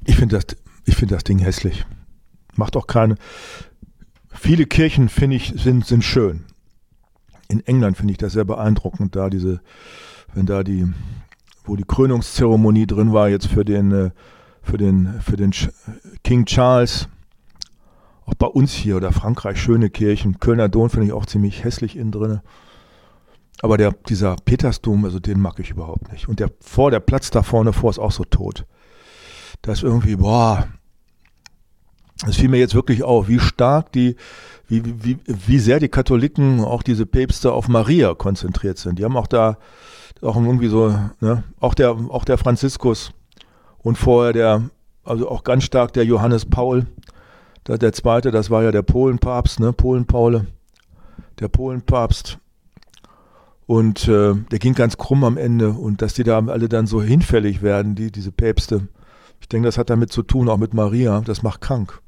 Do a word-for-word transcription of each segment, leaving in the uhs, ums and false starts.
Ich finde das, ich finde das Ding hässlich. Macht auch keine. Viele Kirchen, finde ich, sind, sind schön. In England finde ich das sehr beeindruckend, da diese, wenn da die, wo die Krönungszeremonie drin war, jetzt für den, für den, für den King Charles. Auch bei uns hier oder Frankreich schöne Kirchen. Kölner Dom finde ich auch ziemlich hässlich innen drin. Aber der, dieser Petersdom, also den mag ich überhaupt nicht. Und der vor, der Platz da vorne vor ist auch so tot. Da ist irgendwie, boah, es fiel mir jetzt wirklich auf, wie stark die, wie, wie, wie sehr die Katholiken, auch diese Päpste auf Maria konzentriert sind. Die haben auch da, auch irgendwie so, ne, auch der, auch der Franziskus und vorher der, also auch ganz stark der Johannes Paul, der, der zweite, das war ja der Polenpapst, ne, Polen-Paul, der Polenpapst. Und äh, der ging ganz krumm am Ende und dass die da alle dann so hinfällig werden, die, diese Päpste. Ich denke, das hat damit zu tun, auch mit Maria, das macht krank.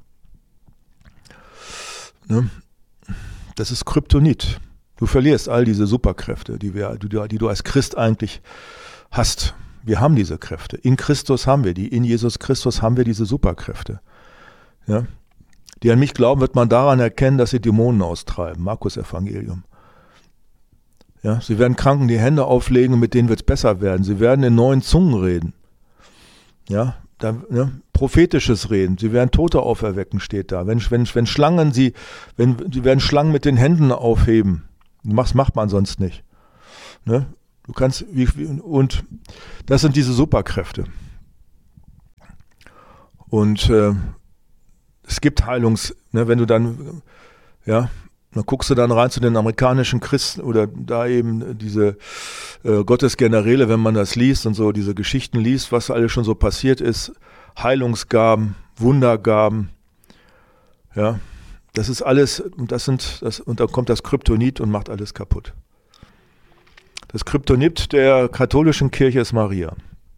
Ne? Das ist Kryptonit. Du verlierst all diese Superkräfte, die, wir, die, die du als Christ eigentlich hast. Wir haben diese Kräfte. In Christus haben wir die. In Jesus Christus haben wir diese Superkräfte. Ja? Die an mich glauben, wird man daran erkennen, dass sie Dämonen austreiben. Markus Evangelium. Ja, sie werden Kranken die Hände auflegen und mit denen wird es besser werden. Sie werden in neuen Zungen reden. Ja, da, ne, prophetisches Reden. Sie werden Tote auferwecken, steht da. Wenn, wenn, wenn Schlangen sie, wenn, sie werden Schlangen mit den Händen aufheben. Das macht man sonst nicht. Ne? Du kannst, wie, und das sind diese Superkräfte. Und äh, es gibt Heilungs, ne, wenn du dann, ja, dann guckst du dann rein zu den amerikanischen Christen oder da eben diese äh, Gottesgeneräle, wenn man das liest und so diese Geschichten liest, was alles schon so passiert ist, Heilungsgaben, Wundergaben, ja, das ist alles, und das sind, das, und dann kommt das Kryptonit und macht alles kaputt. Das Kryptonit der katholischen Kirche ist Maria.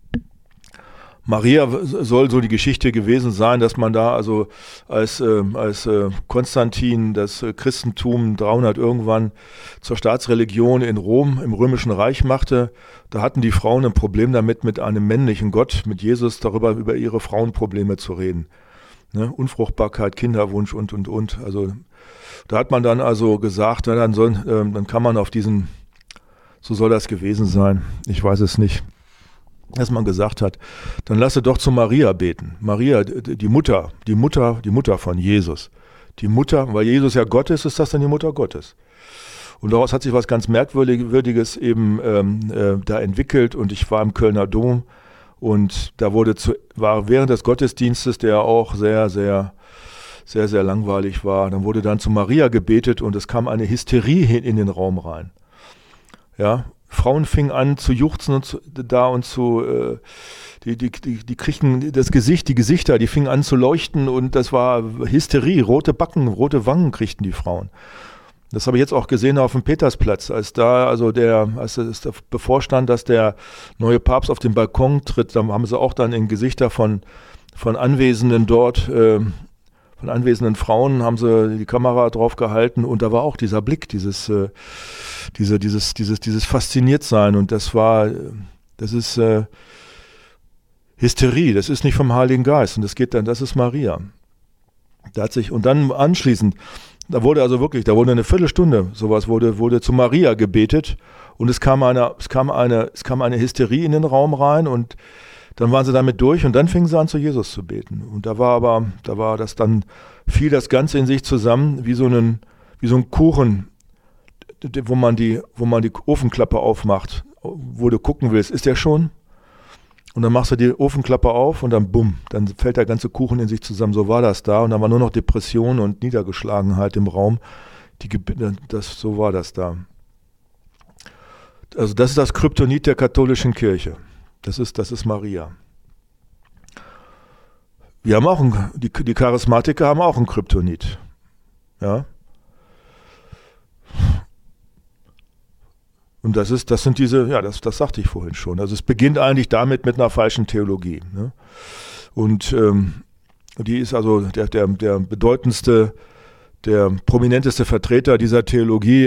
Maria soll so die Geschichte gewesen sein, dass man da also als, äh, als äh, Konstantin das äh, Christentum dreihundert irgendwann zur Staatsreligion in Rom im Römischen Reich machte. Da hatten die Frauen ein Problem damit, mit einem männlichen Gott, mit Jesus, darüber über ihre Frauenprobleme zu reden. Ne? Unfruchtbarkeit, Kinderwunsch und, und, und. Also da hat man dann also gesagt, na, dann, soll, äh, dann kann man auf diesen, so soll das gewesen sein, ich weiß es nicht, dass man gesagt hat, dann lasse doch zu Maria beten. Maria, die Mutter, die Mutter, die Mutter von Jesus. Die Mutter, weil Jesus ja Gott ist, ist das dann die Mutter Gottes. Und daraus hat sich was ganz Merkwürdiges eben ähm, äh, da entwickelt und ich war im Kölner Dom und da wurde zu, war während des Gottesdienstes, der auch sehr, sehr, sehr, sehr langweilig war, dann wurde dann zu Maria gebetet und es kam eine Hysterie hin in den Raum rein. Ja, Frauen fingen an zu juchzen und zu, da und zu, äh, die, die, die, die kriegten das Gesicht, die Gesichter, die fingen an zu leuchten und das war Hysterie, rote Backen, rote Wangen kriegten die Frauen. Das habe ich jetzt auch gesehen auf dem Petersplatz, als da, also der, als es bevorstand, dass der neue Papst auf den Balkon tritt, dann haben sie auch dann in Gesichter von, von Anwesenden dort, äh, von anwesenden Frauen haben sie die Kamera drauf gehalten und da war auch dieser Blick, dieses, äh, diese, dieses, dieses, dieses Fasziniertsein und das war, das ist äh, Hysterie, das ist nicht vom Heiligen Geist und das geht dann, das ist Maria. Da hat sich, und dann anschließend, da wurde also wirklich, da wurde eine Viertelstunde, sowas wurde, wurde zu Maria gebetet und es kam eine, es kam eine, es kam eine Hysterie in den Raum rein und dann waren sie damit durch und dann fingen sie an, zu Jesus zu beten. Und da war aber, da war das dann, fiel das Ganze in sich zusammen, wie so ein, wie so ein Kuchen, wo man die, wo man die Ofenklappe aufmacht, wo du gucken willst, ist der schon? Und dann machst du die Ofenklappe auf und dann bumm, dann fällt der ganze Kuchen in sich zusammen. So war das da und dann war nur noch Depression und Niedergeschlagenheit im Raum. Die, das, so war das da. Also das ist das Kryptonit der katholischen Kirche. Das ist, das ist Maria. Wir haben auch ein, die, die Charismatiker haben auch ein Kryptonit. Ja. Und das ist, das sind diese, ja, das, das sagte ich vorhin schon. Also es beginnt eigentlich damit mit einer falschen Theologie. Ne? Und ähm, die ist also der, der, der bedeutendste, der prominenteste Vertreter dieser Theologie,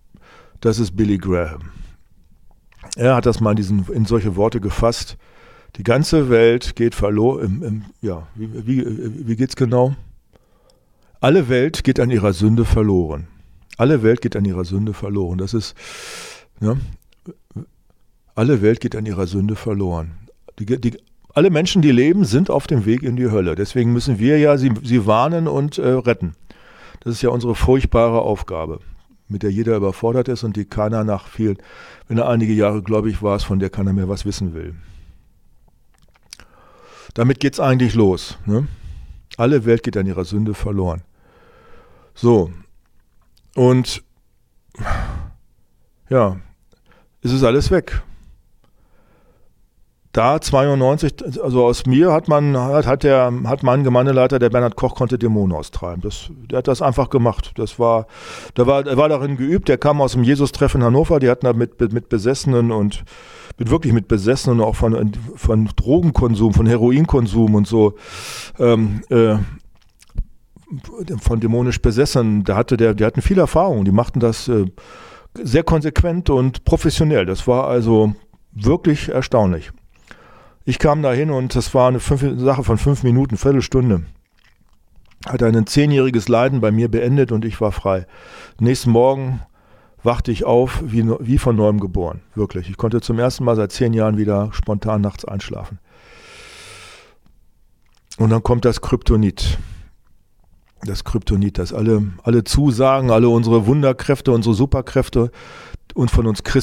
das ist Billy Graham. Er hat das mal in, diesen, in solche Worte gefasst. Die ganze Welt geht verloren. Ja, wie, wie, wie geht's genau? Alle Welt geht an ihrer Sünde verloren. Alle Welt geht an ihrer Sünde verloren. Das ist, ja, alle Welt geht an ihrer Sünde verloren. Die, die, alle Menschen, die leben, sind auf dem Weg in die Hölle. Deswegen müssen wir ja sie, sie warnen und äh, retten. Das ist ja unsere furchtbare Aufgabe, mit der jeder überfordert ist und die keiner nach vielen, wenn er einige Jahre gläubig war, von der keiner mehr was wissen will. Damit geht's eigentlich los. Ne? Alle Welt geht an ihrer Sünde verloren. So, und ja, es ist alles weg. Da zweiundneunzig, also aus mir hat man, hat, hat der, hat mein Gemeindeleiter, der Bernhard Koch, konnte Dämonen austreiben. Das, der hat das einfach gemacht. Das war, der war, er war darin geübt. Der kam aus dem Jesus-Treff in Hannover. Die hatten da mit, mit Besessenen und mit wirklich mit Besessenen auch von, von Drogenkonsum, von Heroinkonsum und so, ähm, äh, von dämonisch Besessenen. Da hatte der, die hatten viel Erfahrung. Die machten das äh, sehr konsequent und professionell. Das war also wirklich erstaunlich. Ich kam da hin und das war eine fünf, Sache von fünf Minuten, Viertelstunde. Hat ein zehnjähriges Leiden bei mir beendet und ich war frei. Nächsten Morgen wachte ich auf, wie, wie von neuem geboren. Wirklich. Ich konnte zum ersten Mal seit zehn Jahren wieder spontan nachts einschlafen. Und dann kommt das Kryptonit. Das Kryptonit, das alle, alle Zusagen, alle unsere Wunderkräfte, unsere Superkräfte und von uns Christen